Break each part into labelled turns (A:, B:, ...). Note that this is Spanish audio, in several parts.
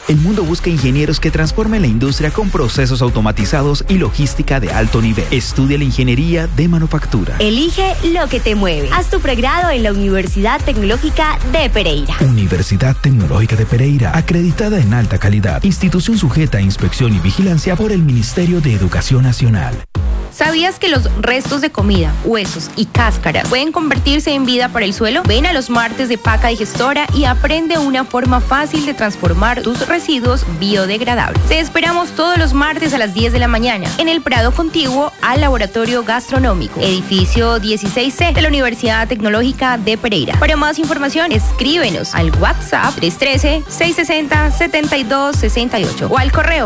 A: El mundo busca ingenieros que transformen la industria con procesos automatizados y logística de alto nivel. Estudia la ingeniería de manufactura.
B: Elige lo que te mueve. Haz tu pregrado en la Universidad Tecnológica de Pereira.
A: Universidad Tecnológica de Pereira, acreditada en alta calidad. Institución sujeta a inspección y vigilancia por el Ministerio de Educación Nacional.
C: ¿Sabías que los restos de comida, huesos y cáscaras pueden convertirse en vida para el suelo? Ven a los martes de Paca Digestora y aprende una forma fácil de transformar tus residuos biodegradables. Te esperamos todos los martes a las 10 de la mañana en el Prado contiguo al Laboratorio Gastronómico, edificio 16C de la Universidad Tecnológica de Pereira. Para más información, escríbenos al WhatsApp 313-660-7268 o al correo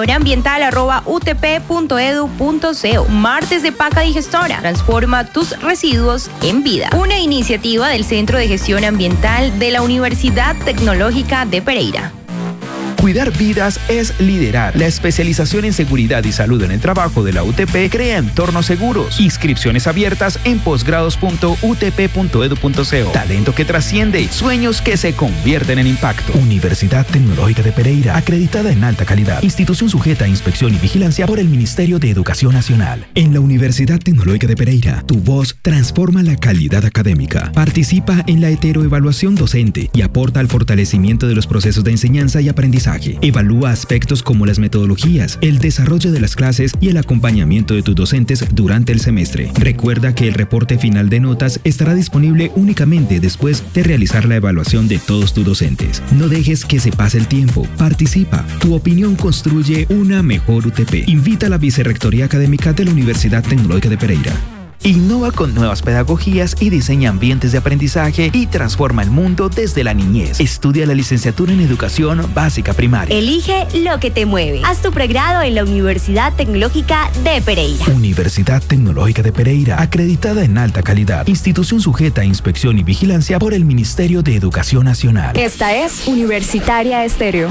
C: gestionambiental@utp.edu.co. Martes de Paca Digestora. Transforma tus residuos en vida. Una iniciativa del Centro de Gestión Ambiental de la Universidad Tecnológica de Pereira.
A: Cuidar vidas es liderar. La especialización en seguridad y salud en el trabajo de la UTP crea entornos seguros. Inscripciones abiertas en posgrados.utp.edu.co. Talento que trasciende, sueños que se convierten en impacto. Universidad Tecnológica de Pereira, acreditada en alta calidad. Institución sujeta a inspección y vigilancia por el Ministerio de Educación Nacional. En la Universidad Tecnológica de Pereira, tu voz transforma la calidad académica. Participa en la heteroevaluación docente y aporta al fortalecimiento de los procesos de enseñanza y aprendizaje. Evalúa aspectos como las metodologías, el desarrollo de las clases y el acompañamiento de tus docentes durante el semestre. Recuerda que el reporte final de notas estará disponible únicamente después de realizar la evaluación de todos tus docentes. No dejes que se pase el tiempo. Participa. Tu opinión construye una mejor UTP. Invita a la Vicerrectoría Académica de la Universidad Tecnológica de Pereira. Innova con nuevas pedagogías y diseña ambientes de aprendizaje y transforma el mundo desde la niñez. Estudia la licenciatura en Educación Básica Primaria.
B: Elige lo que te mueve. Haz tu pregrado en la Universidad Tecnológica de Pereira.
A: Universidad Tecnológica de Pereira, acreditada en alta calidad. Institución sujeta a inspección y vigilancia por el Ministerio de Educación Nacional.
D: Esta es Universitaria Estéreo.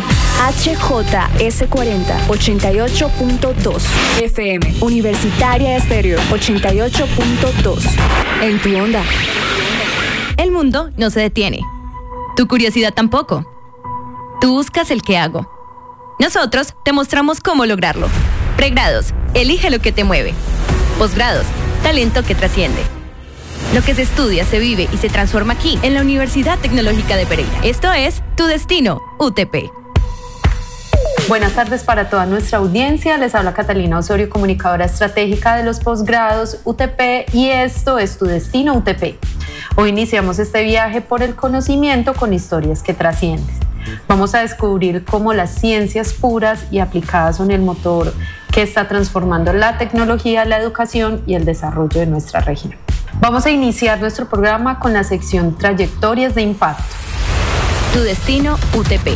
D: HJS40 88.2 FM. Universitaria Estéreo 88.2. En tu onda.
C: El mundo no se detiene. Tu curiosidad tampoco. Tú buscas el qué hago. Nosotros te mostramos cómo lograrlo. Pregrados, elige lo que te mueve. Posgrados, talento que trasciende. Lo que se estudia, se vive y se transforma aquí en la Universidad Tecnológica de Pereira. Esto es Tu Destino, UTP.
E: Buenas tardes para toda nuestra audiencia. Les habla Catalina Osorio, comunicadora estratégica de los posgrados UTP, y esto es Tu Destino UTP. Hoy iniciamos este viaje por el conocimiento con historias que trascienden. Vamos a descubrir cómo las ciencias puras y aplicadas son el motor que está transformando la tecnología, la educación y el desarrollo de nuestra región. Vamos a iniciar nuestro programa con la sección Trayectorias de Impacto.
C: Tu Destino UTP.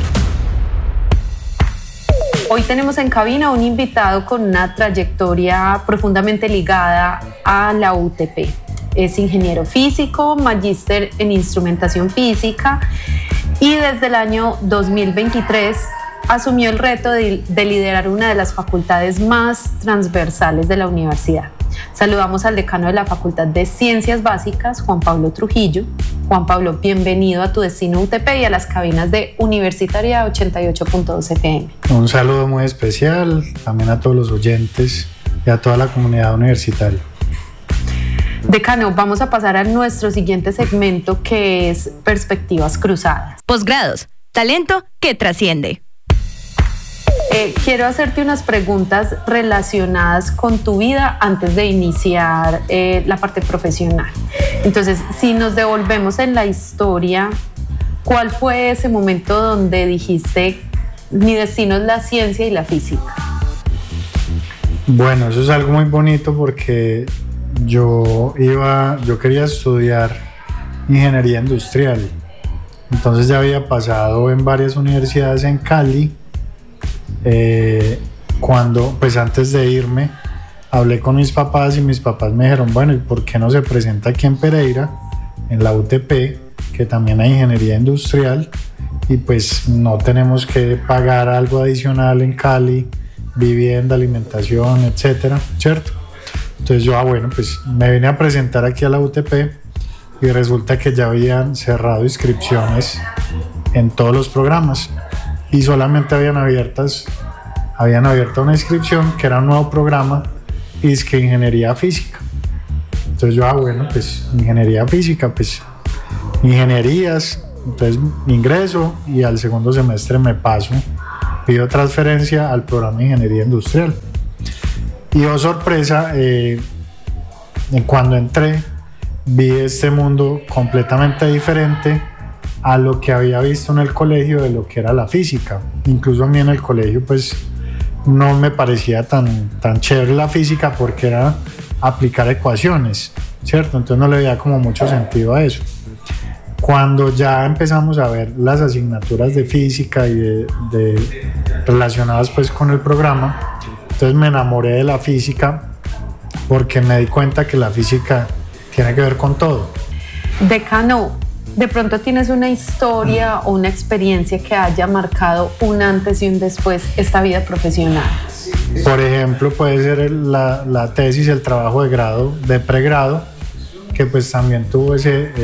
E: Hoy tenemos en cabina un invitado con una trayectoria profundamente ligada a la UTP. Es ingeniero físico, magíster en instrumentación física y desde el año 2023 asumió el reto de liderar una de las facultades más transversales de la universidad. Saludamos al decano de la Facultad de Ciencias Básicas, Juan Pablo Trujillo. Juan Pablo, bienvenido a Tu Destino UTP y a las cabinas de Universitaria 88.2 FM.
F: Un saludo muy especial también a todos los oyentes y a toda la comunidad universitaria.
E: Decano, vamos a pasar a nuestro siguiente segmento, que es Perspectivas Cruzadas.
C: Posgrados, talento que trasciende.
E: Quiero hacerte unas preguntas relacionadas con tu vida antes de iniciar la parte profesional. Entonces, si nos devolvemos en la historia, ¿cuál fue ese momento donde dijiste, mi destino es la ciencia y la física?
F: Bueno, eso es algo muy bonito porque yo quería estudiar ingeniería industrial. Entonces ya había pasado en varias universidades en Cali. Cuando, pues antes de irme, hablé con mis papás y mis papás me dijeron, bueno, ¿y por qué no se presenta aquí en Pereira, en la UTP, que también hay ingeniería industrial, y pues no tenemos que pagar algo adicional en Cali, vivienda, alimentación, etcétera, ¿cierto? Entonces yo, bueno, pues me vine a presentar aquí a la UTP y resulta que ya habían cerrado inscripciones en todos los programas. y solamente habían abierto una inscripción que era un nuevo programa, y es que ingeniería física. Entonces yo, bueno, pues ingeniería física, pues ingenierías. Entonces ingreso y al segundo semestre me paso, pido transferencia al programa de ingeniería industrial. Y oh sorpresa, cuando entré vi este mundo completamente diferente a lo que había visto en el colegio de lo que era la física. Incluso a mí en el colegio pues no me parecía tan chévere la física, porque era aplicar ecuaciones, ¿cierto? Entonces no le veía como mucho sentido a eso. Cuando ya empezamos a ver las asignaturas de física y relacionadas pues con el programa, entonces me enamoré de la física, porque me di cuenta que la física tiene que ver con todo.
E: Decano, ¿de pronto tienes una historia o una experiencia que haya marcado un antes y un después esta vida profesional?
F: Por ejemplo, puede ser la tesis, el trabajo de grado, de pregrado, que pues también tuve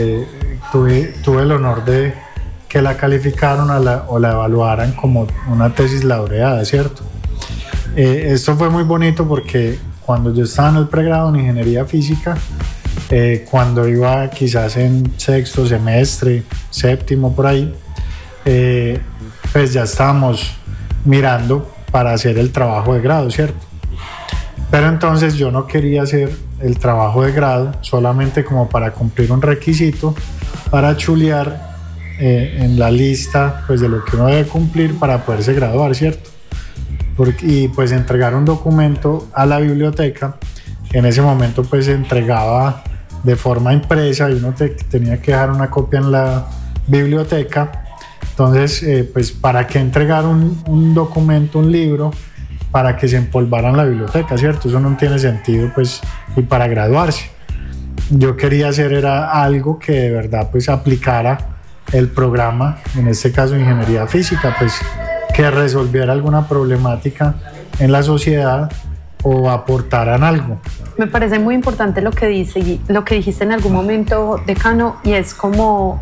F: el honor de que la calificaron o la evaluaran como una tesis laureada, ¿cierto? Esto fue muy bonito porque cuando yo estaba en el pregrado en ingeniería física, cuando iba quizás en sexto semestre, séptimo por ahí, pues ya estábamos mirando para hacer el trabajo de grado, ¿cierto? Pero entonces yo no quería hacer el trabajo de grado solamente como para cumplir un requisito, para chulear en la lista pues de lo que uno debe cumplir para poderse graduar, ¿cierto? Y pues entregar un documento a la biblioteca. En ese momento pues se entregaba de forma impresa y uno tenía que dejar una copia en la biblioteca. Entonces pues para qué entregar un documento, un libro, para que se empolvara en la biblioteca, ¿cierto? Eso no tiene sentido, pues, y para graduarse. Yo quería hacer era algo que de verdad pues aplicara el programa, en este caso ingeniería física, pues que resolviera alguna problemática en la sociedad o aportaran algo.
E: Me parece muy importante lo que dijiste en algún momento, decano, y es como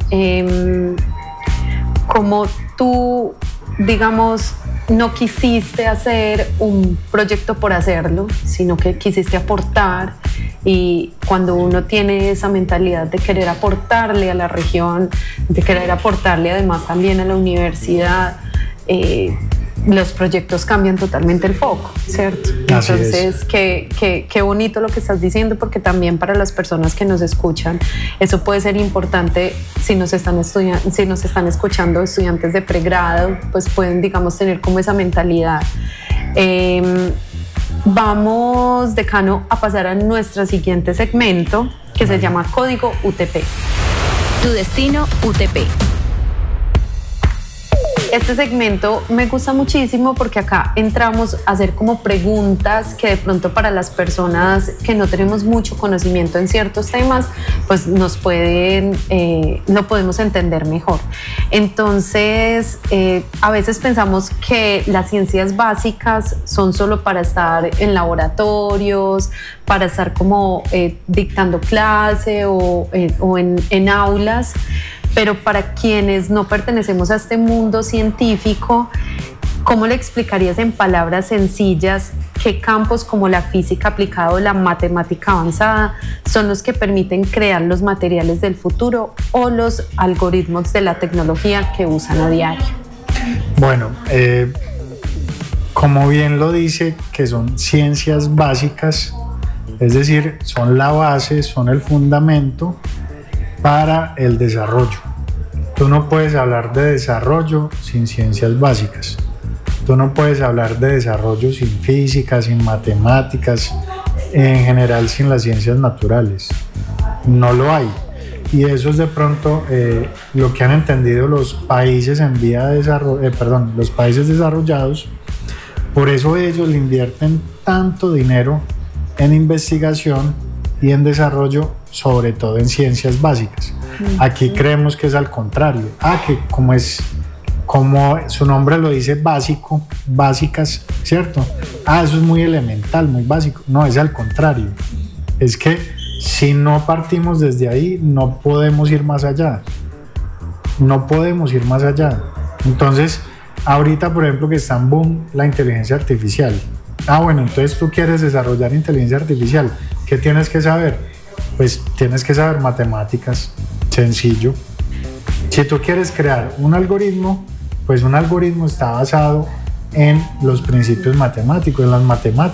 E: tú, digamos, no quisiste hacer un proyecto por hacerlo, sino que quisiste aportar, y cuando uno tiene esa mentalidad de querer aportarle a la región, de querer aportarle además también a la universidad, los proyectos cambian totalmente el foco, ¿cierto? Entonces, qué bonito lo que estás diciendo, porque también para las personas que nos escuchan, eso puede ser importante. Si nos están escuchando estudiantes de pregrado, pues pueden, digamos, tener como esa mentalidad. Vamos, decano, a pasar a nuestro siguiente segmento, que se llama Código UTP.
B: Tu destino UTP.
E: Este segmento me gusta muchísimo porque acá entramos a hacer como preguntas que de pronto para las personas que no tenemos mucho conocimiento en ciertos temas, pues lo podemos entender mejor. Entonces, a veces pensamos que las ciencias básicas son solo para estar en laboratorios, para estar como dictando clase o en aulas. Pero para quienes no pertenecemos a este mundo científico, ¿cómo le explicarías en palabras sencillas qué campos como la física aplicada o la matemática avanzada son los que permiten crear los materiales del futuro o los algoritmos de la tecnología que usan a diario?
F: Bueno, como bien lo dice, que son ciencias básicas, es decir, son la base, son el fundamento para el desarrollo. Tú no puedes hablar de desarrollo sin ciencias básicas. Tú no puedes hablar de desarrollo sin física, sin matemáticas, en general sin las ciencias naturales. No lo hay. Y eso es de pronto lo que han entendido los países en vía de desarrollo, los países desarrollados. Por eso ellos le invierten tanto dinero en investigación y en desarrollo, sobre todo en ciencias básicas. Aquí creemos que es al contrario. Que como su nombre lo dice, básico, básicas, ¿cierto? Eso es muy elemental, muy básico. No, es al contrario. Es que si no partimos desde ahí, no podemos ir más allá. No podemos ir más allá. Entonces, Ahorita, por ejemplo, que está en boom la inteligencia artificial. Bueno, entonces tú quieres desarrollar inteligencia artificial. ¿Qué tienes que saber? Pues tienes que saber matemáticas, sencillo. Si tú quieres crear un algoritmo, pues un algoritmo está basado en los principios matemáticos, en las matemáticas.